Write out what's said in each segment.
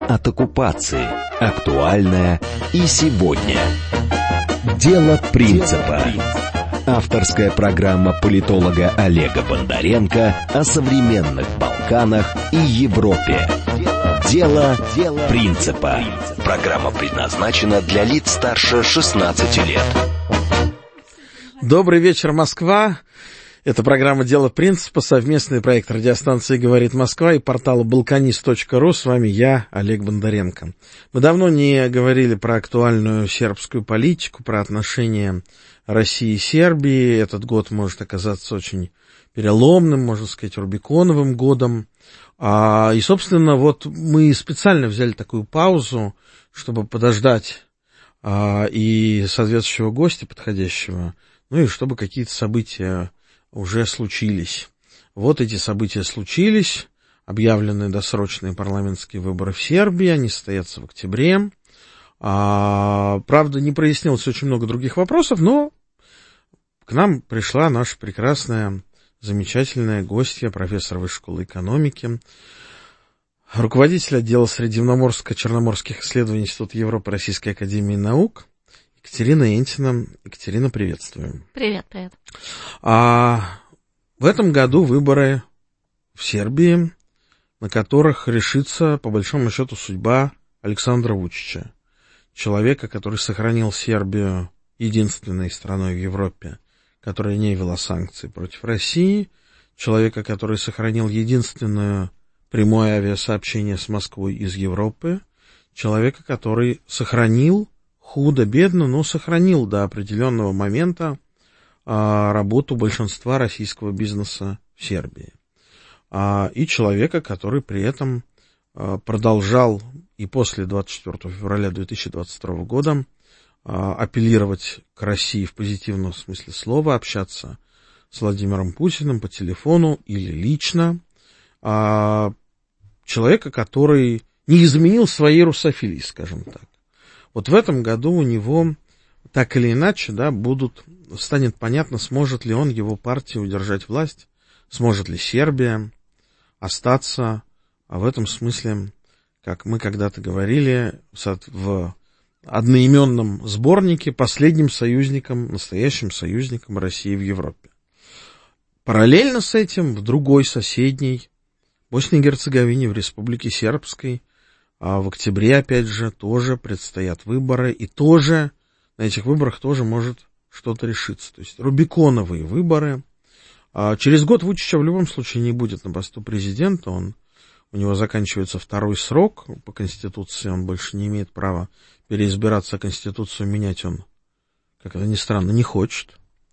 от оккупации. Актуальное и сегодня. Дело принципа. Авторская программа политолога Олега Бондаренко о современных Балканах и Европе. Дело принципа. Программа предназначена для лиц старше 16 лет. Добрый вечер, Москва. Это программа «Дело принципа», совместный проект радиостанции «Говорит Москва» и портала balkanist.ru. С вами я, Олег Бондаренко. Мы давно не говорили про актуальную сербскую политику, про отношения России и Сербии. Этот год может оказаться очень переломным, можно сказать, рубиконовым годом. И, собственно, вот мы специально взяли такую паузу, чтобы подождать и соответствующего гостя подходящего, ну и чтобы какие-то события уже случились. Вот эти события случились, объявлены досрочные парламентские выборы в Сербии, они состоятся в октябре. Правда, не прояснилось очень много других вопросов, но к нам пришла наша прекрасная, замечательная гостья, профессор Высшей школы экономики, руководитель отдела Средиземноморско-Черноморских исследований Института Европы Российской академии наук Екатерина Энтина. Екатерина, приветствуем. Привет. В этом году выборы в Сербии, на которых решится, по большому счету, судьба Александра Вучича, человека, который сохранил Сербию единственной страной в Европе, которая не ввела санкции против России, человека, который сохранил единственное прямое авиасообщение с Москвой из Европы, человека, который сохранил, худо-бедно, но сохранил до определенного момента работу большинства российского бизнеса в Сербии. И человека, который при этом продолжал и после 24 февраля 2022 года апеллировать к России в позитивном смысле слова, общаться с Владимиром Путиным по телефону или лично. Человека, который не изменил своей русофилии, скажем так. Вот в этом году у него так или иначе, станет понятно, сможет ли он, его партия, удержать власть, сможет ли Сербия остаться, в этом смысле, как мы когда-то говорили, в одноименном сборнике последним союзником, настоящим союзником России в Европе. Параллельно с этим в другой соседней Боснии и Герцеговине, в Республике Сербской, в октябре, опять же, тоже предстоят выборы, и тоже на этих выборах тоже может что-то решиться. То есть рубиконовые выборы. Через год Вучича в любом случае не будет на посту президента, у него заканчивается второй срок по Конституции, он больше не имеет права переизбираться, а Конституцию менять он, как это ни странно, не хочет.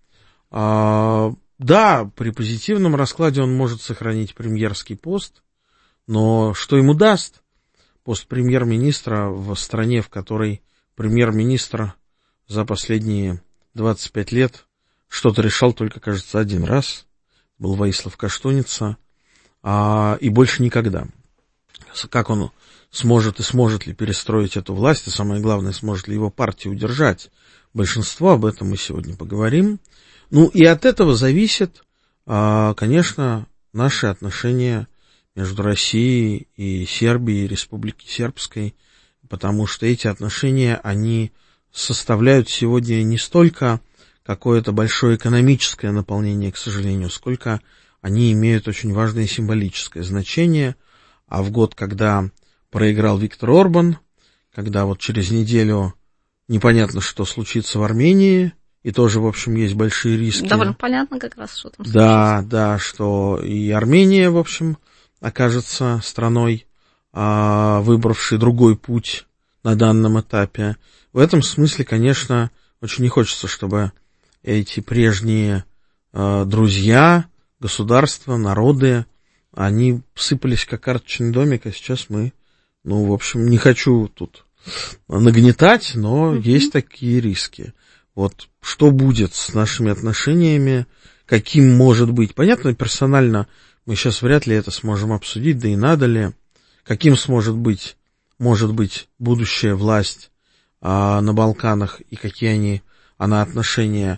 Да, при позитивном раскладе он может сохранить премьерский пост, но что ему даст пост премьер-министра в стране, в которой премьер-министр за последние 25 лет что-то решал только, кажется, один раз, был Воислав Каштуница, и больше никогда. Как он сможет и сможет ли перестроить эту власть, и самое главное, сможет ли его партия удержать большинство, об этом мы сегодня поговорим. И от этого зависит, конечно, наши отношения между Россией и Сербией, Республикой Сербской, потому что эти отношения, они составляют сегодня не столько какое-то большое экономическое наполнение, к сожалению, сколько они имеют очень важное символическое значение. А в год, когда проиграл Виктор Орбан, когда вот через неделю непонятно, что случится в Армении, и тоже, в общем, есть большие риски. Довольно понятно как раз, что там случится. Да, что и Армения, в общем, окажется страной, выбравшей другой путь на данном этапе. В этом смысле, конечно, очень не хочется, чтобы эти прежние друзья, государства, народы, они сыпались как карточный домик, а сейчас мы, в общем, не хочу тут нагнетать, но есть такие риски. Вот что будет с нашими отношениями, каким может быть, понятно, персонально мы сейчас вряд ли это сможем обсудить, да и надо ли, каким может быть будущая власть на Балканах и какие она отношения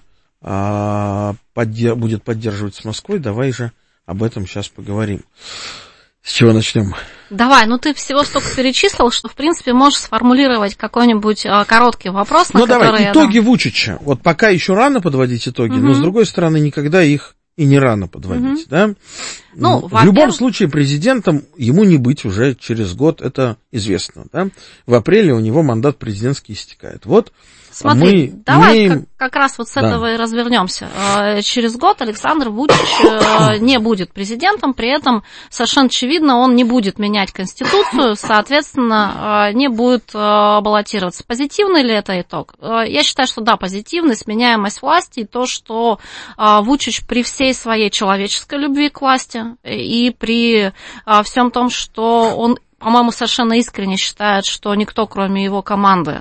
будет поддерживать с Москвой, давай же об этом сейчас поговорим. С чего начнем? Давай, ты всего столько перечислил, что, в принципе, можешь сформулировать какой-нибудь короткий вопрос, на который давай, итоги Вучича. Вот пока еще рано подводить итоги, но, с другой стороны, никогда их и не рано подводить, да? В любом случае, президентом ему не быть уже через год, это известно, да? В апреле у него мандат президентский истекает. Вот. Смотри, давай как раз вот с этого и развернемся. Через год Александр Вучич не будет президентом, при этом совершенно очевидно, он не будет менять Конституцию, соответственно, не будет баллотироваться. Позитивный ли это итог? Я считаю, что да, позитивный, сменяемость власти, и то, что Вучич при всей своей человеческой любви к власти и при всем том, что он, по-моему, совершенно искренне считает, что никто, кроме его команды,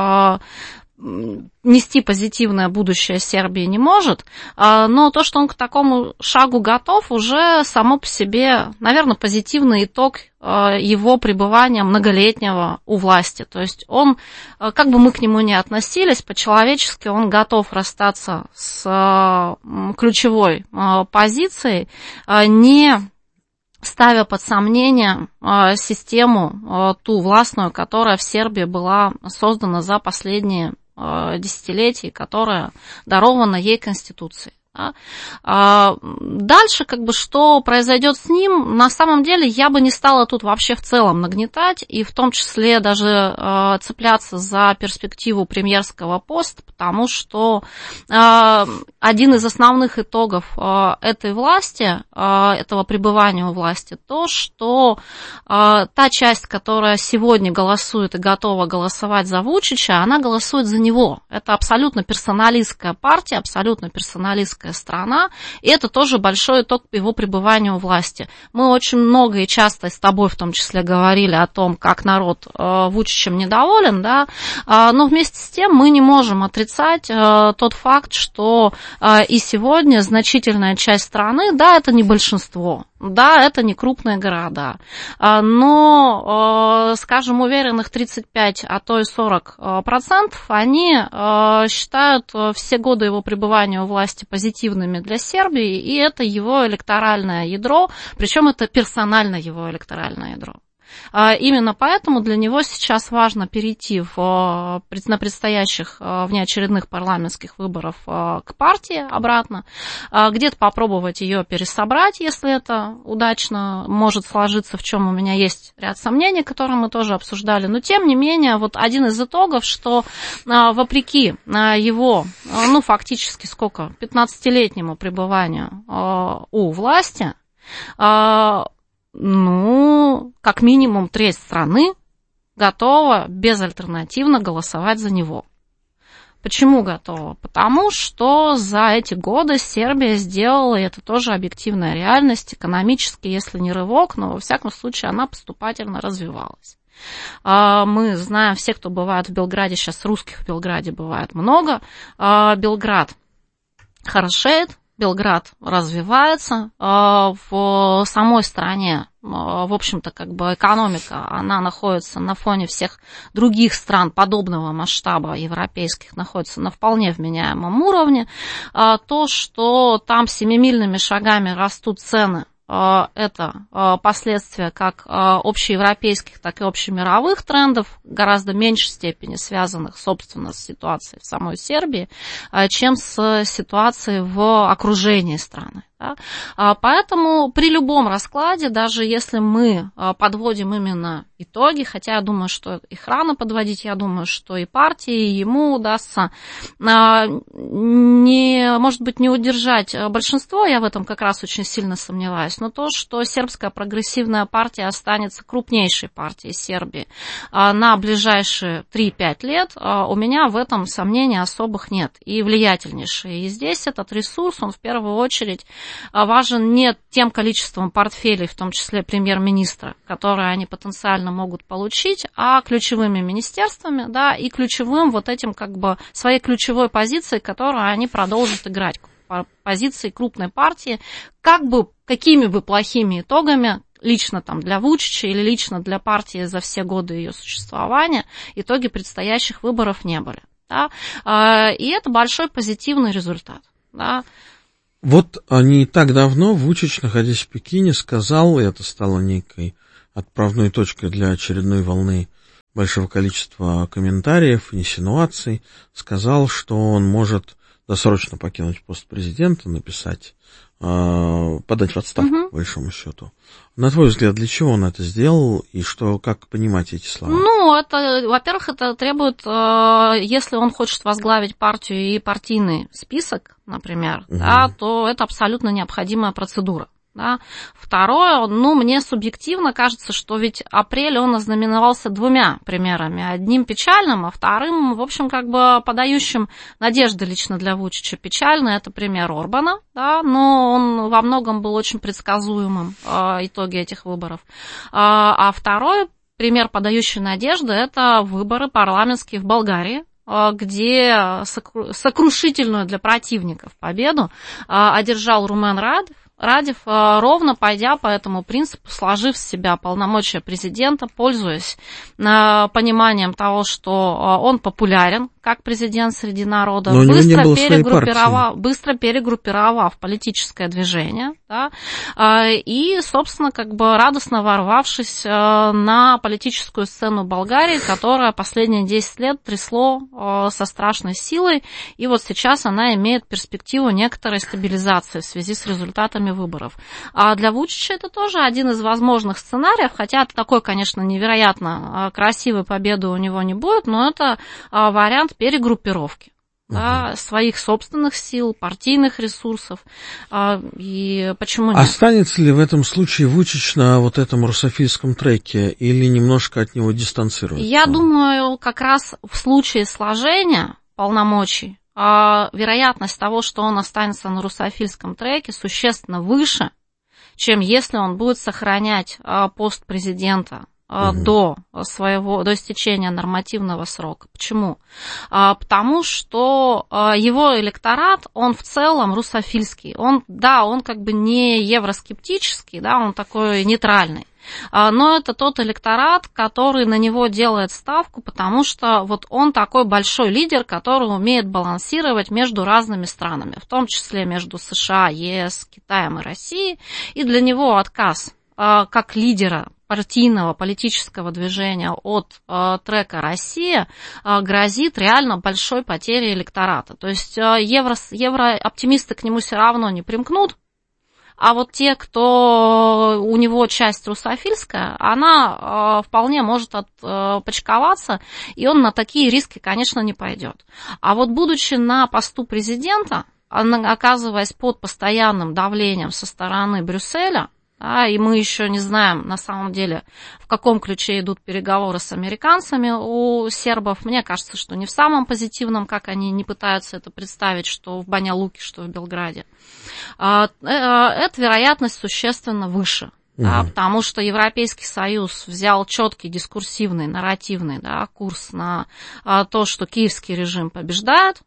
нести позитивное будущее Сербии не может, но то, что он к такому шагу готов, уже само по себе, наверное, позитивный итог его пребывания многолетнего у власти. То есть он, как бы мы к нему ни относились, по-человечески он готов расстаться с ключевой позицией, не ставя под сомнение систему, ту властную, которая в Сербии была создана за последние десятилетий, которая дарована ей Конституцией. Дальше, что произойдет с ним, на самом деле я бы не стала тут вообще в целом нагнетать, и в том числе даже цепляться за перспективу премьерского поста, потому что один из основных итогов этой власти, этого пребывания у власти, то, что та часть, которая сегодня голосует и готова голосовать за Вучича, она голосует за него. Это абсолютно персоналистская партия, абсолютно персоналистская страна, и это тоже большой итог его пребывания у власти. Мы очень много и часто с тобой в том числе говорили о том, как народ Вучичем недоволен, да, но вместе с тем мы не можем отрицать тот факт, что и сегодня значительная часть страны, да, это не большинство, да, это не крупные города, но, скажем, уверенных 35, а то и 40%, они считают все годы его пребывания у власти позитивными для Сербии, и это его электоральное ядро, причем это персонально его электоральное ядро. Именно поэтому для него сейчас важно перейти на предстоящих внеочередных парламентских выборах к партии обратно, где-то попробовать ее пересобрать, если это удачно может сложиться, в чем у меня есть ряд сомнений, которые мы тоже обсуждали, но тем не менее, вот один из итогов, что вопреки его, фактически 15-летнему пребыванию у власти, как минимум треть страны готова безальтернативно голосовать за него. Почему готова? Потому что за эти годы Сербия сделала, и это тоже объективная реальность, экономически, если не рывок, но во всяком случае она поступательно развивалась. Мы знаем, все, кто бывает в Белграде, сейчас русских в Белграде бывает много, Белград хорошеет, Белград развивается, в самой стране, в общем-то, экономика, она находится на фоне всех других стран подобного масштаба европейских, находится на вполне вменяемом уровне. То, что там семимильными шагами растут цены, это последствия как общеевропейских, так и общемировых трендов, гораздо меньшей степени связанных, собственно, с ситуацией в самой Сербии, чем с ситуацией в окружении страны. Да? Поэтому при любом раскладе, даже если мы подводим именно итоги, хотя я думаю, что их рано подводить, я думаю, что и партии, и ему удастся может быть, не удержать большинство, я в этом как раз очень сильно сомневаюсь, но то, что сербская прогрессивная партия останется крупнейшей партией Сербии на ближайшие 3-5 лет, у меня в этом сомнений особых нет, и влиятельнейшей. И здесь этот ресурс, он в первую очередь важен не тем количеством портфелей, в том числе премьер-министра, которые они потенциально могут получить, а ключевыми министерствами, да, и ключевым вот этим своей ключевой позицией, которую они продолжат играть, позиции крупной партии, какими бы плохими итогами лично для Вучича или лично для партии за все годы ее существования итоги предстоящих выборов не были. Да? И это большой позитивный результат. Да? Вот не так давно Вучич, находясь в Пекине, сказал, и это стало некой отправной точкой для очередной волны большого количества комментариев, инсинуаций, сказал, что он может досрочно покинуть пост президента, написать, подать в отставку, по большому счету. На твой взгляд, для чего он это сделал и как понимать эти слова? Во-первых, это требует, если он хочет возглавить партию и партийный список, например, да, то это абсолютно необходимая процедура. Да. Второе, мне субъективно кажется, что ведь апрель он ознаменовался двумя примерами. Одним печальным, а вторым, в общем, подающим надежды лично для Вучича. Печальный — это пример Орбана, да, но он во многом был очень предсказуемым, итоги этих выборов. А второй пример, подающий надежды, это выборы парламентские в Болгарии, где сокрушительную для противников победу одержал Румен Радев, ровно пойдя по этому принципу, сложив с себя полномочия президента, пользуясь пониманием того, что он популярен как президент среди народа, быстро перегруппировав политическое движение, да, и, собственно, радостно ворвавшись на политическую сцену Болгарии, которая последние 10 лет трясло со страшной силой, и вот сейчас она имеет перспективу некоторой стабилизации в связи с результатами выборов. А для Вучича это тоже один из возможных сценариев, хотя такой, конечно, невероятно красивой победы у него не будет, но это вариант перегруппировки. Да, своих собственных сил, партийных ресурсов. И почему нет? Останется ли в этом случае Вучич на вот этом русофильском треке или немножко от него дистанцируется? Я думаю, как раз в случае сложения полномочий вероятность того, что он останется на русофильском треке, существенно выше, чем если он будет сохранять пост президента до истечения нормативного срока. Почему? Потому что его электорат, он в целом русофильский. Он не евроскептический, да, он такой нейтральный. Но это тот электорат, который на него делает ставку, потому что вот он такой большой лидер, который умеет балансировать между разными странами, в том числе между США, ЕС, Китаем и Россией. И для него отказ как лидера партийного политического движения от трека «Россия» грозит реально большой потерей электората. То есть еврооптимисты к нему все равно не примкнут, а вот те, кто у него часть русофильская, она вполне может отпочковаться, и он на такие риски, конечно, не пойдет. А вот будучи на посту президента, оказываясь под постоянным давлением со стороны Брюсселя, да, и мы еще не знаем, на самом деле, в каком ключе идут переговоры с американцами у сербов. Мне кажется, что не в самом позитивном, как они не пытаются это представить, что в Баня-Луке, что в Белграде. Эта вероятность существенно выше. Да, потому что Европейский Союз взял четкий дискурсивный, нарративный, да, курс на то, что киевский режим побеждает,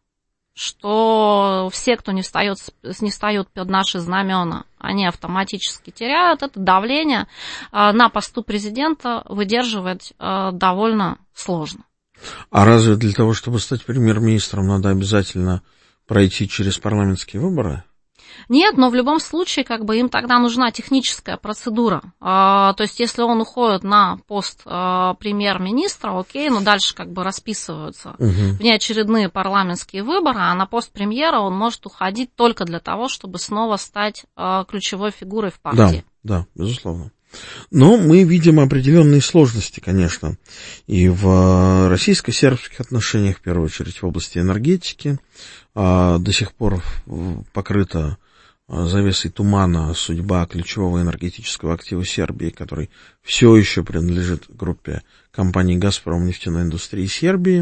что все, кто не встает под наши знамена, они автоматически теряют. Это давление на посту президента выдерживать довольно сложно. А разве для того, чтобы стать премьер-министром, надо обязательно пройти через парламентские выборы? Нет, но в любом случае, им тогда нужна техническая процедура. То есть, если он уходит на пост премьер-министра, окей, но дальше расписываются внеочередные парламентские выборы, а на пост премьера он может уходить только для того, чтобы снова стать ключевой фигурой в партии. Да, безусловно. Но мы видим определенные сложности, конечно, и в российско-сербских отношениях, в первую очередь в области энергетики. До сих пор покрыта завесой тумана судьба ключевого энергетического актива Сербии, который все еще принадлежит группе компаний «Газпром» нефтяной индустрии Сербии.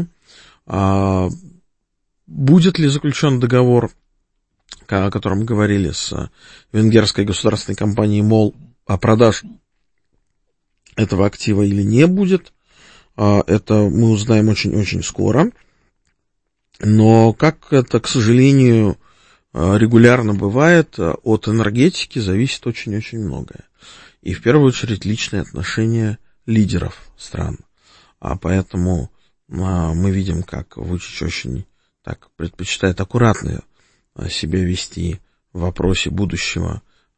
Будет ли заключен договор, о котором говорили, с венгерской государственной компанией МОЛ о продаже этого актива или не будет, это мы узнаем очень-очень скоро. Но, как это, к сожалению, регулярно бывает, от энергетики зависит очень-очень многое. И в первую очередь личные отношения лидеров стран. Поэтому мы видим, как Вучич очень предпочитает аккуратно себя вести в вопросе будущего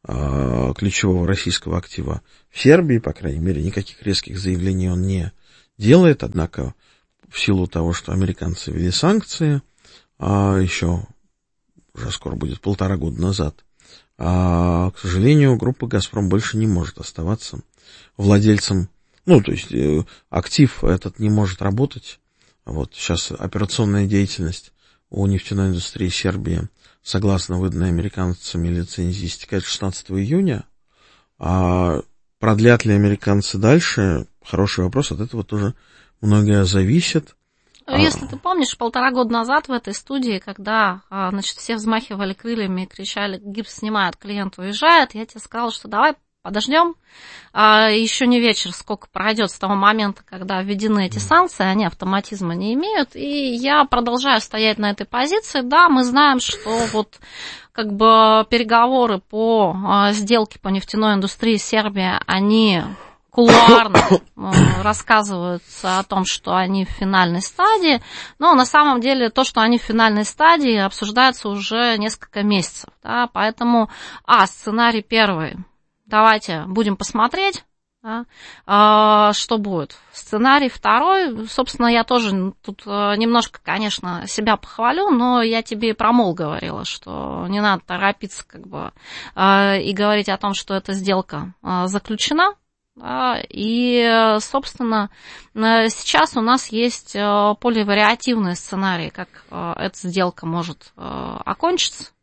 ключевого российского актива в Сербии, по крайней мере, никаких резких заявлений он не делает, однако в силу того, что американцы ввели санкции, еще уже скоро будет 1,5 года назад, к сожалению, группа «Газпром» больше не может оставаться владельцем, то есть актив этот не может работать. Вот сейчас операционная деятельность у нефтяной индустрии Сербии, согласно выданной американцами лицензии, истекает 16 июня. А продлят ли американцы дальше? Хороший вопрос, от этого тоже многое зависит. Если ты помнишь, 1,5 года назад в этой студии, когда, все взмахивали крыльями и кричали: гипс снимают, клиент уезжает, я тебе сказала, что давай подождем. Еще не вечер, сколько пройдет с того момента, когда введены эти санкции, они автоматизма не имеют. И я продолжаю стоять на этой позиции. Да, мы знаем, что переговоры по сделке по нефтяной индустрии Сербии, они кулуарно рассказываются о том, что они в финальной стадии, но на самом деле то, что они в финальной стадии, обсуждается уже несколько месяцев. Да? Поэтому, сценарий первый. Давайте будем посмотреть, да, что будет. Сценарий второй, собственно, я тоже тут немножко, конечно, себя похвалю, но я тебе и про МОЛ говорила, что не надо торопиться и говорить о том, что эта сделка заключена. Да, и, собственно, сейчас у нас есть поливариативный сценарий, как эта сделка может окончиться.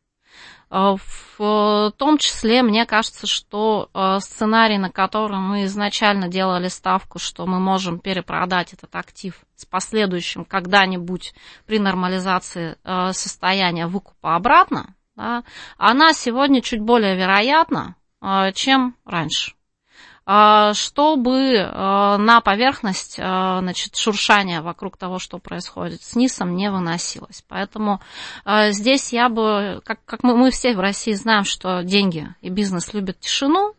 В том числе, мне кажется, что сценарий, на котором мы изначально делали ставку, что мы можем перепродать этот актив с последующим когда-нибудь при нормализации состояния выкупа обратно, да, она сегодня чуть более вероятна, чем раньше. Чтобы на поверхность, шуршание вокруг того, что происходит с НИСом, не выносилось. Поэтому здесь я бы, как мы все в России знаем, что деньги и бизнес любят тишину,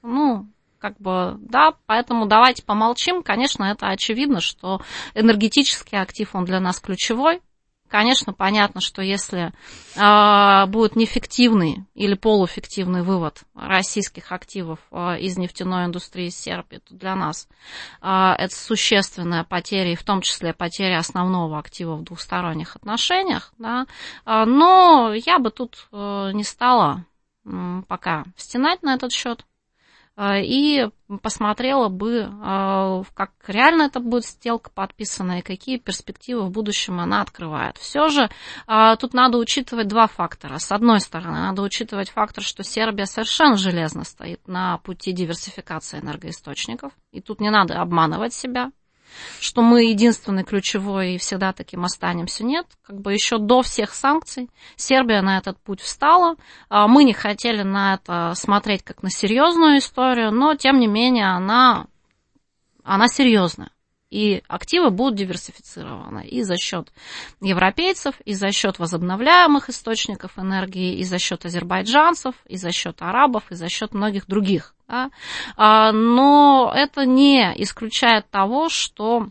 да, поэтому давайте помолчим. Конечно, это очевидно, что энергетический актив, он для нас ключевой. Конечно, понятно, что если будет неэффективный или полуэффективный вывод российских активов из нефтяной индустрии Сербии, то для нас это существенная потеря, и в том числе потеря основного актива в двусторонних отношениях. Да. Но я бы тут не стала пока стенать на этот счет. И посмотрела бы, как реально это будет сделка подписана и какие перспективы в будущем она открывает. Все же тут надо учитывать два фактора. С одной стороны, надо учитывать фактор, что Сербия совершенно железно стоит на пути диверсификации энергоисточников, и тут не надо обманывать себя, что мы единственный ключевой и всегда таким останемся. Нет, еще до всех санкций Сербия на этот путь встала. Мы не хотели на это смотреть как на серьезную историю, но тем не менее она серьезная. И активы будут диверсифицированы и за счет европейцев, и за счет возобновляемых источников энергии, и за счет азербайджанцев, и за счет арабов, и за счет многих других. Да? Но это не исключает того, что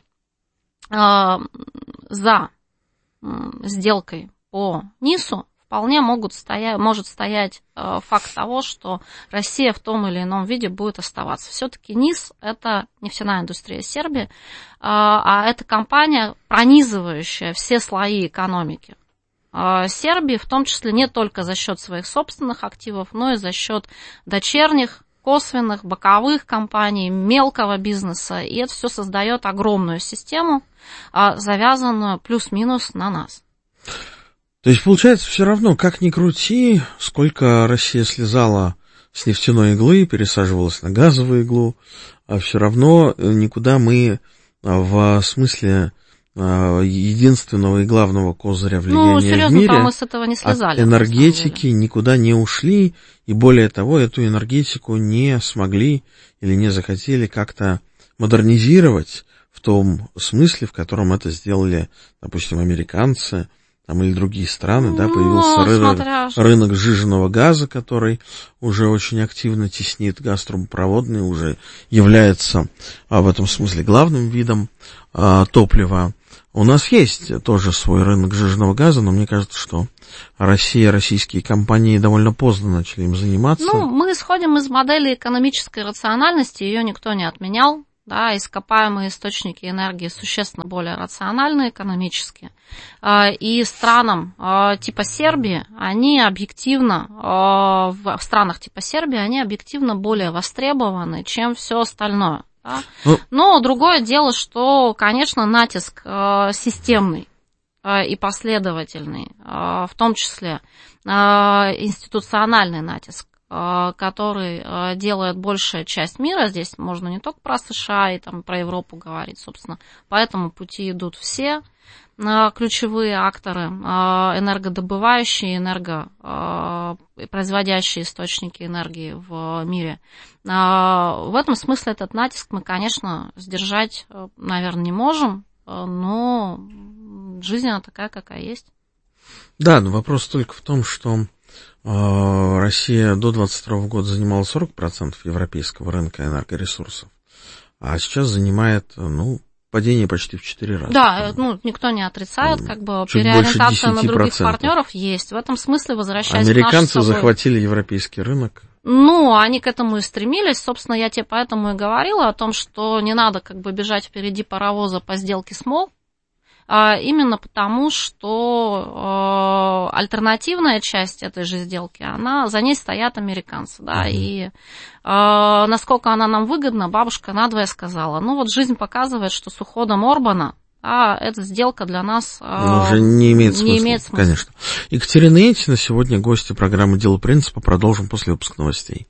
за сделкой по НИСу вполне может стоять факт того, что Россия в том или ином виде будет оставаться. Все-таки НИС – это нефтяная индустрия Сербии, а это компания, пронизывающая все слои экономики Сербии, в том числе не только за счет своих собственных активов, но и за счет дочерних, косвенных, боковых компаний, мелкого бизнеса. И это все создает огромную систему, завязанную плюс-минус на нас. То есть, получается, все равно, как ни крути, сколько Россия слезала с нефтяной иглы, пересаживалась на газовую иглу, все равно никуда мы в смысле единственного и главного козыря влияния серьезно, в мире мы с этого не слезали, от энергетики никуда не ушли, и более того, эту энергетику не смогли или не захотели как-то модернизировать в том смысле, в котором это сделали, допустим, американцы, или другие страны, да, появился рынок сжиженного газа, который уже очень активно теснит газ трубопроводный, уже является в этом смысле главным видом топлива. У нас есть тоже свой рынок сжиженного газа, но мне кажется, что Россия, российские компании довольно поздно начали им заниматься. Ну, мы исходим из модели экономической рациональности, ее никто не отменял. Да, ископаемые источники энергии существенно более рациональны экономически. И странам типа Сербии, они объективно, в странах типа Сербии, они объективно более востребованы, чем все остальное. Да? Но другое дело, что, конечно, натиск системный и последовательный, в том числе институциональный натиск, который делает большая часть мира, здесь можно не только про США и там, про Европу говорить, собственно, по этому пути идут все ключевые акторы, энергодобывающие, энергопроизводящие источники энергии в мире. В этом смысле этот натиск мы, конечно, сдержать, наверное, не можем, но жизнь она такая, какая есть. Да, но вопрос только в том, что Россия до 2022 года занимала 40% европейского рынка энергоресурсов, а сейчас занимает, падение почти в 4 раза. Да, никто не отрицает, переориентация на других партнеров есть. В этом смысле, возвращаясь к американцы захватили европейский рынок. Они к этому и стремились. Собственно, я тебе поэтому и говорила о том, что не надо бежать впереди паровоза по сделке с МОЛ, именно потому, что альтернативная часть этой же сделки, за ней стоят американцы, да, и насколько она нам выгодна, бабушка надвое сказала. Жизнь показывает, что с уходом Орбана эта сделка для нас уже не имеет смысла. Конечно. Екатерина Этина сегодня гостья программы «Дело принципа». Продолжим после выпуска новостей.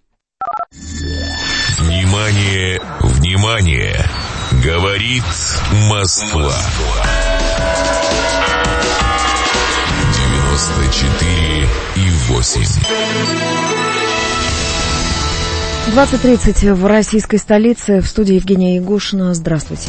Внимание, внимание! Говорит Москва. 94,8. 20:30 в российской столице. В студии Евгения Ягушина. Здравствуйте.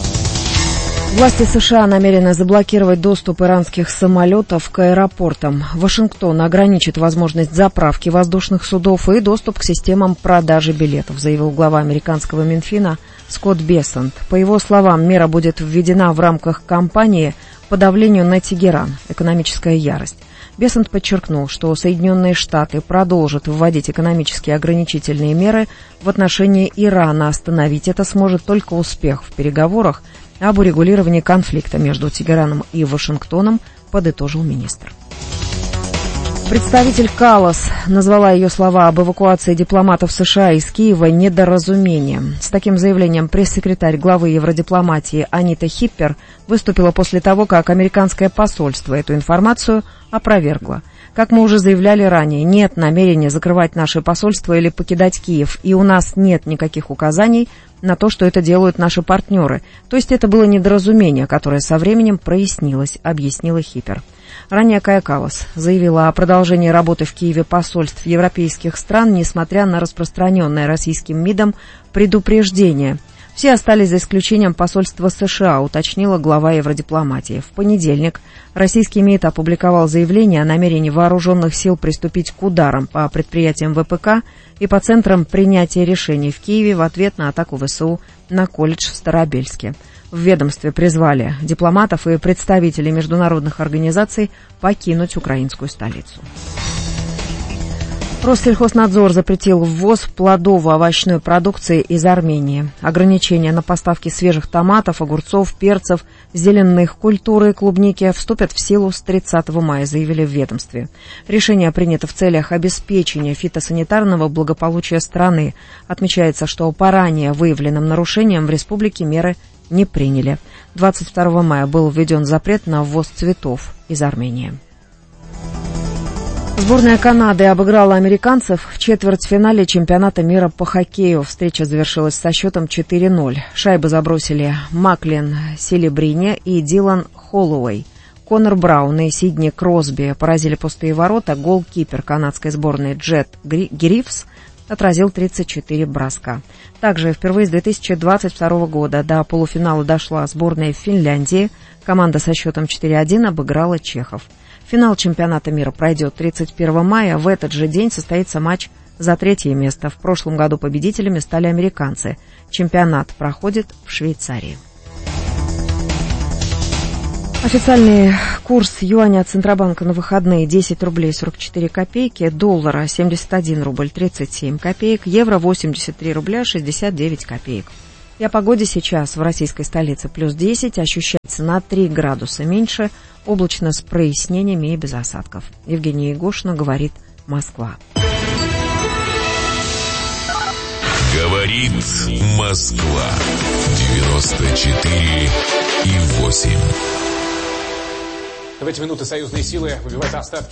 Власти США намерены заблокировать доступ иранских самолетов к аэропортам. Вашингтон ограничит возможность заправки воздушных судов и доступ к системам продажи билетов, заявил глава американского Минфина Скотт Бессент. По его словам, мера будет введена в рамках кампании по давлению на Тегеран «Экономическая ярость». Бессент подчеркнул, что Соединенные Штаты продолжат вводить экономические ограничительные меры в отношении Ирана. Остановить это сможет только успех в переговорах об урегулировании конфликта между Тегераном и Вашингтоном, подытожил министр. Представитель Каллас назвала ее слова об эвакуации дипломатов США из Киева недоразумением. С таким заявлением пресс-секретарь главы евродипломатии Анита Хиппер выступила после того, как американское посольство эту информацию опровергло. Как мы уже заявляли ранее, нет намерения закрывать наше посольство или покидать Киев, и у нас нет никаких указаний на то, что это делают наши партнеры. То есть это было недоразумение, которое со временем прояснилось, объяснила Хиппер. Ранее Кая Каллас заявила о продолжении работы в Киеве посольств европейских стран, несмотря на распространенное российским МИДом предупреждение. Все остались за исключением посольства США, уточнила глава евродипломатии. В понедельник российский МИД опубликовал заявление о намерении вооруженных сил приступить к ударам по предприятиям ВПК и по центрам принятия решений в Киеве в ответ на атаку ВСУ на колледж в Старобельске. В ведомстве призвали дипломатов и представителей международных организаций покинуть украинскую столицу. Россельхознадзор запретил ввоз плодово-овощной продукции из Армении. Ограничения на поставки свежих томатов, огурцов, перцев, зеленых культур и клубники вступят в силу с 30 мая, заявили в ведомстве. Решение принято в целях обеспечения фитосанитарного благополучия страны. Отмечается, что по ранее выявленным нарушениям в республике меры не приняли. 22 мая был введен запрет на ввоз цветов из Армении. Сборная Канады обыграла американцев в четвертьфинале чемпионата мира по хоккею. Встреча завершилась со счетом 4-0. Шайбы забросили Маклин Селебрини и Дилан Холлоуэй. Конор Браун и Сидни Кросби поразили пустые ворота. Голкипер канадской сборной Джет Грифс отразил 34 броска. Также впервые с 2022 года до полуфинала дошла сборная Финляндии. Команда со счетом 4-1 обыграла чехов. Финал чемпионата мира пройдет 31 мая. В этот же день состоится матч за третье место. В прошлом году победителями стали американцы. Чемпионат проходит в Швейцарии. Официальный курс юаня от Центробанка на выходные 10 рублей 44 копейки, доллара 71 рубль 37 копеек, евро 83 рубля 69 копеек. И о погоде сейчас в российской столице плюс 10, ощущается на 3 градуса меньше, облачно с прояснениями и без осадков. Евгения Егошина, говорит Москва. Говорит Москва. 94,8. В эти минуты союзные силы выбивают остатки